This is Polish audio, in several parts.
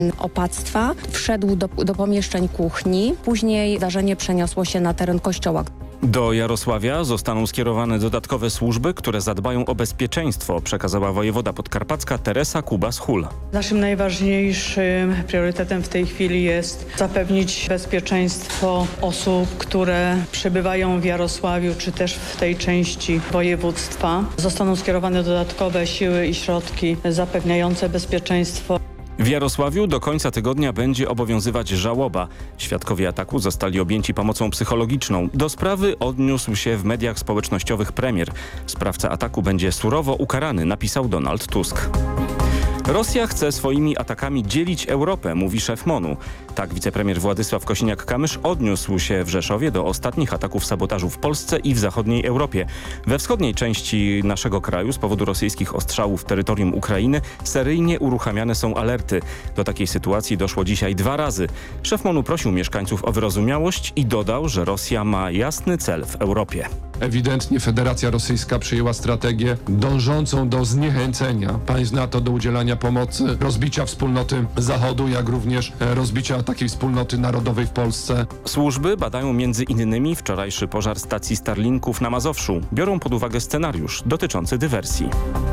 opactwa. Wszedł do pomieszczeń kuchni. Później zdarzenie przeniosło się na teren kościoła. Do Jarosławia zostaną skierowane dodatkowe służby, które zadbają o bezpieczeństwo, przekazała wojewoda podkarpacka Teresa Kubas-Hul. Naszym najważniejszym priorytetem w tej chwili jest zapewnić bezpieczeństwo osób, które przebywają w Jarosławiu, czy też w tej części województwa. Zostaną skierowane dodatkowe siły i środki zapewniające bezpieczeństwo. W Jarosławiu do końca tygodnia będzie obowiązywać żałoba. Świadkowie ataku zostali objęci pomocą psychologiczną. Do sprawy odniósł się w mediach społecznościowych premier. Sprawca ataku będzie surowo ukarany, napisał Donald Tusk. Rosja chce swoimi atakami dzielić Europę, mówi szef MON-u. Tak wicepremier Władysław Kosiniak-Kamysz odniósł się w Rzeszowie do ostatnich ataków sabotażu w Polsce i w zachodniej Europie. We wschodniej części naszego kraju z powodu rosyjskich ostrzałów w terytorium Ukrainy seryjnie uruchamiane są alerty. Do takiej sytuacji doszło dzisiaj 2 razy. Szef MON-u prosił mieszkańców o wyrozumiałość i dodał, że Rosja ma jasny cel w Europie. Ewidentnie Federacja Rosyjska przyjęła strategię dążącą do zniechęcenia państw NATO do udzielania pomocy, rozbicia wspólnoty Zachodu, jak również rozbicia takiej wspólnoty narodowej w Polsce. Służby badają między innymi wczorajszy pożar stacji Starlinków na Mazowszu. Biorą pod uwagę scenariusz dotyczący dywersji.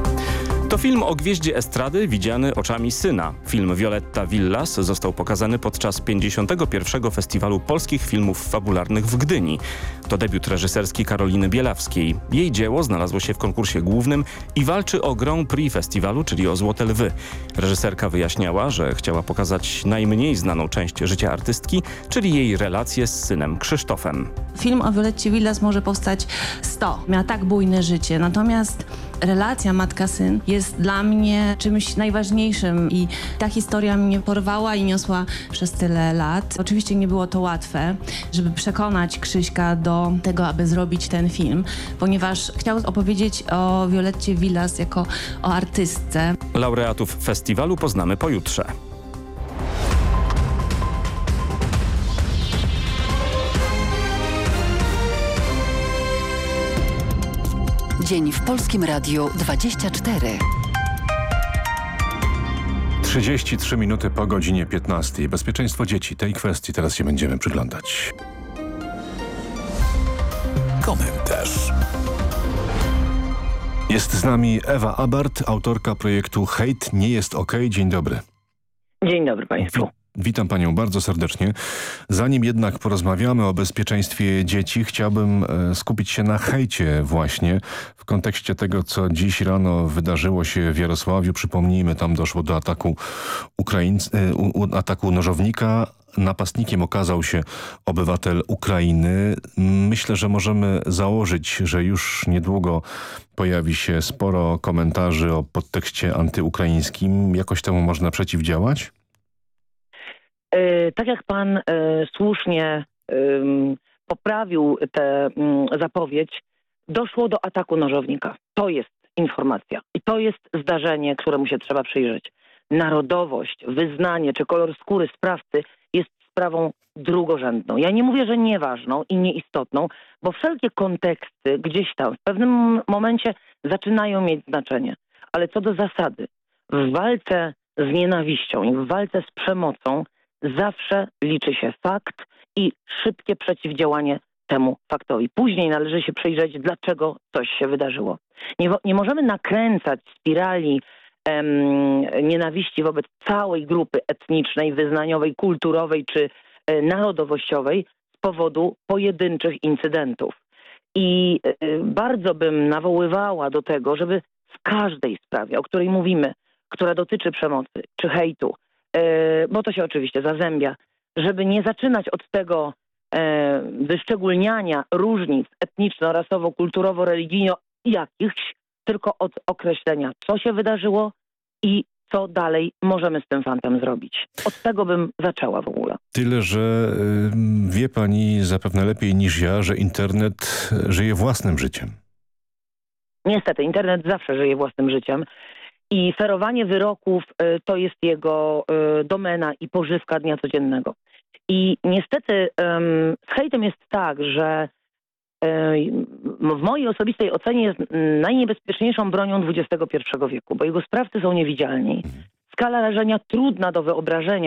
To film o gwieździe estrady widziany oczami syna. Film Violetta Villas został pokazany podczas 51. Festiwalu Polskich Filmów Fabularnych w Gdyni. To debiut reżyserski Karoliny Bielawskiej. Jej dzieło znalazło się w konkursie głównym i walczy o Grand Prix festiwalu, czyli o Złote Lwy. Reżyserka wyjaśniała, że chciała pokazać najmniej znaną część życia artystki, czyli jej relacje z synem Krzysztofem. Film o Violetcie Villas może powstać 100. Miała tak bujne życie, natomiast relacja matka-syn jest dla mnie czymś najważniejszym i ta historia mnie porwała i niosła przez tyle lat. Oczywiście nie było to łatwe, żeby przekonać Krzyśka do tego, aby zrobić ten film, ponieważ chciał opowiedzieć o Violetcie Villas jako o artystce. Laureatów festiwalu poznamy pojutrze. Dzień w Polskim Radiu 24. 33 minuty po godzinie 15. Bezpieczeństwo dzieci. Tej kwestii teraz się będziemy przyglądać. Komentarz. Jest z nami Ewa Abart, autorka projektu Hejt nie jest okej. Dzień dobry. Dzień dobry Państwu. Witam Panią bardzo serdecznie. Zanim jednak porozmawiamy o bezpieczeństwie dzieci, chciałbym skupić się na hejcie właśnie w kontekście tego, co dziś rano wydarzyło się w Jarosławiu. Przypomnijmy, tam doszło do ataku ataku nożownika. Napastnikiem okazał się obywatel Ukrainy. Myślę, że możemy założyć, że już niedługo pojawi się sporo komentarzy o podtekście antyukraińskim. Jakoś temu można przeciwdziałać? Tak jak pan słusznie poprawił tę zapowiedź, doszło do ataku nożownika. To jest informacja i to jest zdarzenie, któremu się trzeba przyjrzeć. Narodowość, wyznanie czy kolor skóry sprawcy jest sprawą drugorzędną. Ja nie mówię, że nieważną i nieistotną, bo wszelkie konteksty gdzieś tam w pewnym momencie zaczynają mieć znaczenie. Ale co do zasady, w walce z nienawiścią i w walce z przemocą zawsze liczy się fakt i szybkie przeciwdziałanie temu faktowi. Później należy się przyjrzeć, dlaczego coś się wydarzyło. Nie możemy nakręcać spirali nienawiści wobec całej grupy etnicznej, wyznaniowej, kulturowej czy narodowościowej z powodu pojedynczych incydentów. I bardzo bym nawoływała do tego, żeby w każdej sprawie, o której mówimy, która dotyczy przemocy czy hejtu, bo to się oczywiście zazębia, żeby nie zaczynać od tego wyszczególniania różnic etniczno-rasowo-kulturowo-religijno jakichś, tylko od określenia, co się wydarzyło i co dalej możemy z tym fantem zrobić. Od tego bym zaczęła w ogóle. Tyle, że wie pani zapewne lepiej niż ja, że internet żyje własnym życiem. Niestety, internet zawsze żyje własnym życiem. I ferowanie wyroków to jest jego domena i pożywka dnia codziennego. I niestety z hejtem jest tak, że w mojej osobistej ocenie jest najniebezpieczniejszą bronią XXI wieku, bo jego sprawcy są niewidzialni. W skala rażenia trudna do wyobrażenia.